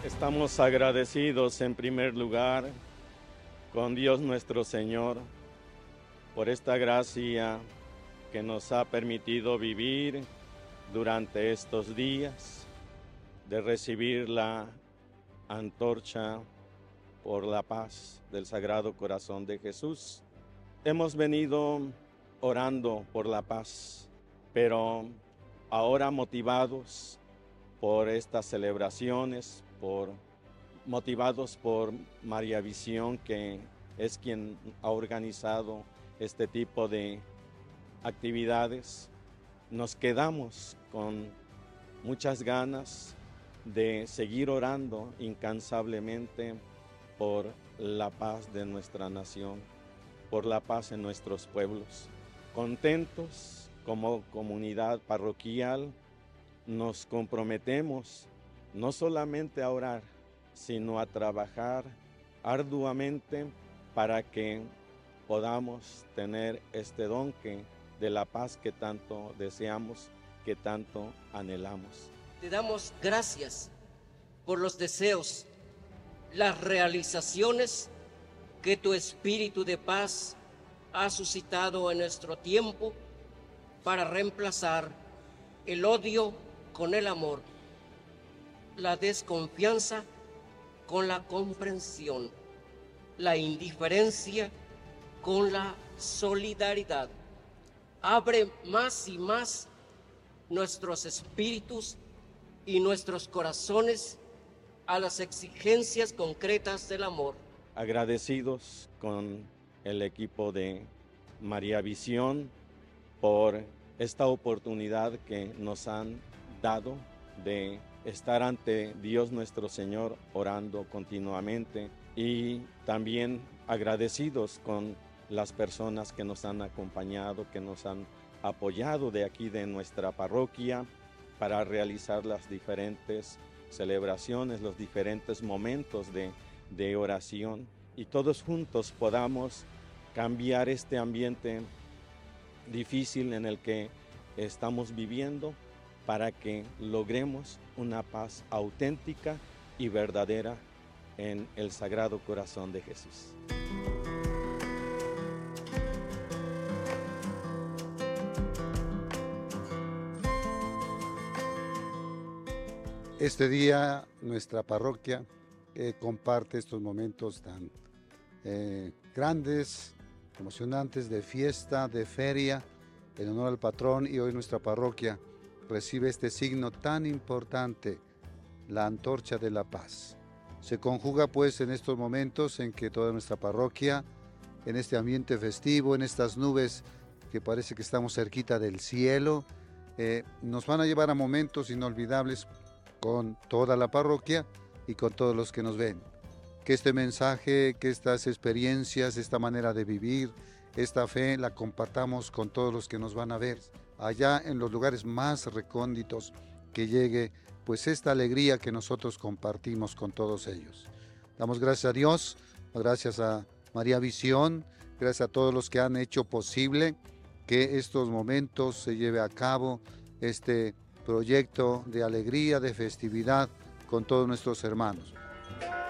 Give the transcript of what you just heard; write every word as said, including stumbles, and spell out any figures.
Estamos agradecidos en primer lugar con Dios nuestro Señor por esta gracia que nos ha permitido vivir durante estos días, de recibir la antorcha por la paz del Sagrado Corazón de Jesús. Hemos venido orando por la paz, pero ahora motivados por estas celebraciones, por, motivados por María Visión, que es quien ha organizado este tipo de actividades, nos quedamos con muchas ganas de seguir orando incansablemente por la paz de nuestra nación, por la paz en nuestros pueblos. Contentos como comunidad parroquial, nos comprometemos no solamente a orar, sino a trabajar arduamente para que podamos tener este don que, de la paz que tanto deseamos, que tanto anhelamos. Te damos gracias por los deseos, las realizaciones que tu espíritu de paz ha suscitado en nuestro tiempo para reemplazar el odio con el amor, la desconfianza con la comprensión, la indiferencia con la solidaridad. Abre más y más nuestros espíritus y nuestros corazones a las exigencias concretas del amor. Agradecidos con el equipo de María Visión por esta oportunidad que nos han dado de estar ante Dios nuestro Señor orando continuamente, y también agradecidos con las personas que nos han acompañado, que nos han apoyado de aquí de nuestra parroquia para realizar las diferentes celebraciones, los diferentes momentos de, de oración, y todos juntos podamos cambiar este ambiente difícil en el que estamos viviendo para que logremos una paz auténtica y verdadera en el Sagrado Corazón de Jesús. Este día nuestra parroquia eh, comparte estos momentos tan eh, grandes, emocionantes, de fiesta, de feria, en honor al patrón, y hoy nuestra parroquia recibe este signo tan importante, la antorcha de la paz. Se conjuga pues en estos momentos en que toda nuestra parroquia, en este ambiente festivo, en estas nubes que parece que estamos cerquita del cielo, eh, nos van a llevar a momentos inolvidables con toda la parroquia y con todos los que nos ven. Que este mensaje, que estas experiencias, esta manera de vivir, esta fe la compartamos con todos los que nos van a ver allá en los lugares más recónditos, que llegue pues esta alegría que nosotros compartimos con todos ellos. Damos gracias a Dios, gracias a María Visión, gracias a todos los que han hecho posible que estos momentos se lleve a cabo, este proyecto de alegría, de festividad con todos nuestros hermanos.